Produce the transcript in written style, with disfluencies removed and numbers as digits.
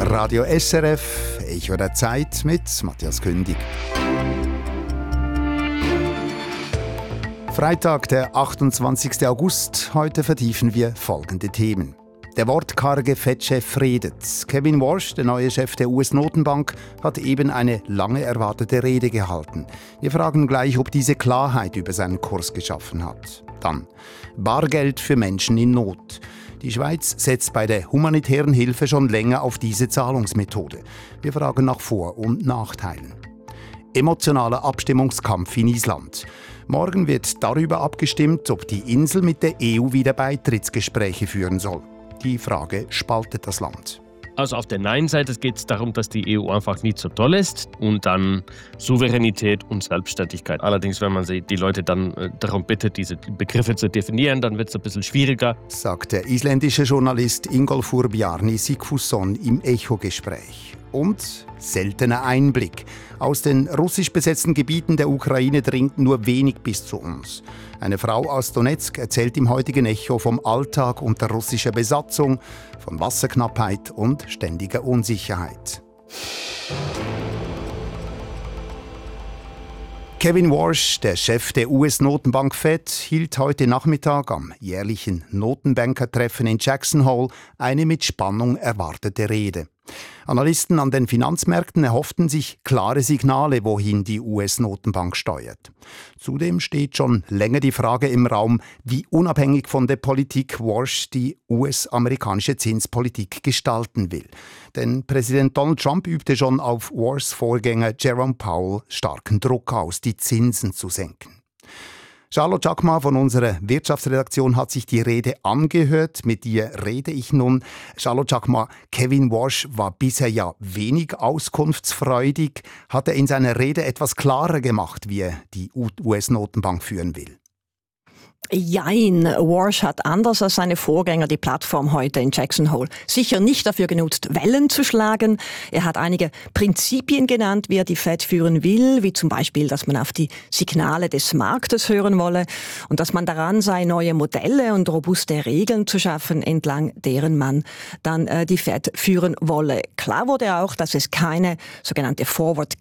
Radio SRF, Echo der Zeit mit Matthias Kündig. Freitag, der 28. August. Heute vertiefen wir folgende Themen. Der wortkarge Fed-Chef redet. Kevin Warsh, der neue Chef der US-Notenbank, hat eben eine lange erwartete Rede gehalten. Wir fragen gleich, ob diese Klarheit über seinen Kurs geschaffen hat. Dann Bargeld für Menschen in Not. Die Schweiz setzt bei der humanitären Hilfe schon länger auf diese Zahlungsmethode. Wir fragen nach Vor- und Nachteilen. Emotionaler Abstimmungskampf in Island. Morgen wird darüber abgestimmt, ob die Insel mit der EU wieder Beitrittsgespräche führen soll. Die Frage spaltet das Land. Also auf der Nein-Seite geht es darum, dass die EU einfach nicht so toll ist und dann Souveränität und Selbstständigkeit. Allerdings, wenn man die Leute dann darum bittet, diese Begriffe zu definieren, dann wird es ein bisschen schwieriger. Sagt der isländische Journalist Ingólfur Bjarni Sigfusson im Echo-Gespräch. Und seltener Einblick. Aus den russisch besetzten Gebieten der Ukraine dringt nur wenig bis zu uns. Eine Frau aus Donetsk erzählt im heutigen Echo vom Alltag unter russischer Besatzung, von Wasserknappheit und ständiger Unsicherheit. Kevin Warsh, der Chef der US-Notenbank Fed, hielt heute Nachmittag am jährlichen Notenbankertreffen in Jackson Hole eine mit Spannung erwartete Rede. Analysten an den Finanzmärkten erhofften sich klare Signale, wohin die US-Notenbank steuert. Zudem steht schon länger die Frage im Raum, wie unabhängig von der Politik Warsh die US-amerikanische Zinspolitik gestalten will. Denn Präsident Donald Trump übte schon auf Warshs Vorgänger Jerome Powell starken Druck aus, die Zinsen zu senken. Charlotte Jacquemart von unserer Wirtschaftsredaktion hat sich die Rede angehört. Mit ihr rede ich nun. Charlotte Jacquemart, Kevin Warsh war bisher ja wenig auskunftsfreudig. Hat er in seiner Rede etwas klarer gemacht, wie er die US-Notenbank führen will? Jein, Warsh hat anders als seine Vorgänger die Plattform heute in Jackson Hole sicher nicht dafür genutzt, Wellen zu schlagen. Er hat einige Prinzipien genannt, wie er die Fed führen will, wie zum Beispiel, dass man auf die Signale des Marktes hören wolle und dass man daran sei, neue Modelle und robuste Regeln zu schaffen, entlang deren man dann die Fed führen wolle. Klar wurde auch, dass es keine sogenannte Forward